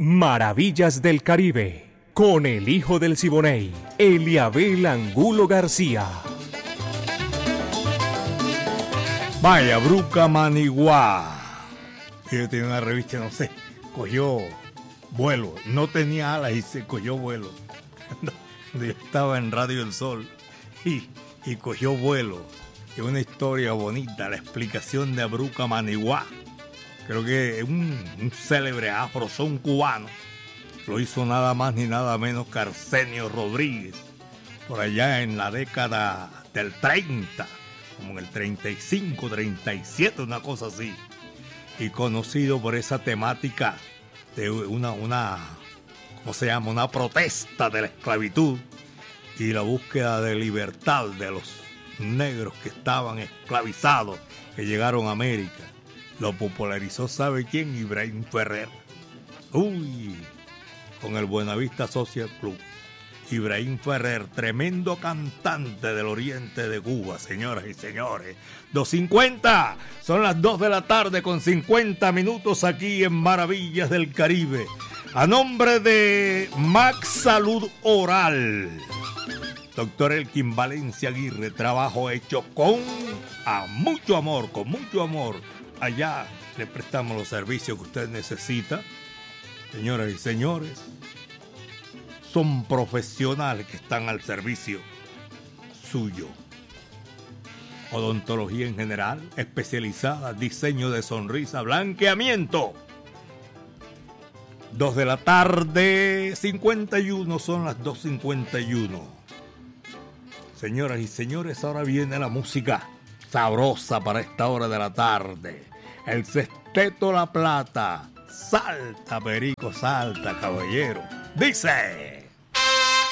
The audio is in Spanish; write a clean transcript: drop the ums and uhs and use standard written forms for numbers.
Maravillas del Caribe, con el hijo del Siboney, Eliabel Angulo García. Vaya, Bruca Manigua. Yo tenía una revista, no sé, cogió vuelo. No tenía alas y se cogió vuelo. Yo estaba en Radio El Sol y cogió vuelo. Es una historia bonita, la explicación de Bruca Manigua. Creo que es un célebre afroson cubano. Lo hizo nada más ni nada menos que Arsenio Rodríguez. Por allá en la década del 30, como en el 35, 37, una cosa así. Y conocido por esa temática de una ¿cómo se llama? Una protesta de la esclavitud y la búsqueda de libertad de los negros que estaban esclavizados, que llegaron a América. Lo popularizó, ¿sabe quién? Ibrahim Ferrer. Con el Buenavista Social Club. Ibrahim Ferrer, tremendo cantante del oriente de Cuba, señoras y señores. 2:50, son las 2 de la tarde con 50 minutos aquí en Maravillas del Caribe. A nombre de Max Salud Oral, doctor Elkin Valencia Aguirre, trabajo hecho con mucho amor, con mucho amor. Allá le prestamos los servicios que usted necesita. Señoras y señores, son profesionales que están al servicio suyo. Odontología en general, especializada, diseño de sonrisa, blanqueamiento. 2 de la tarde, 51, son las 2:51. Señoras y señores, ahora viene la música sabrosa para esta hora de la tarde. El Sexteto La Plata. Salta, perico, salta, caballero. Dice...